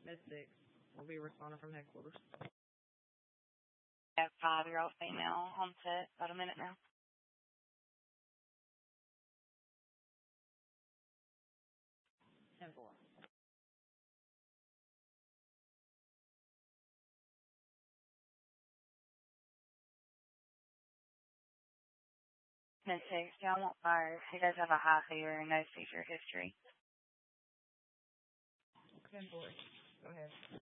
Mid-6. We'll be responding from headquarters. I have 5-year-old female on set. About a minute now. Ten-4. Mid-6. Y'all won't fire. He does have a high fever and no seizure history. 10-4. Go ahead.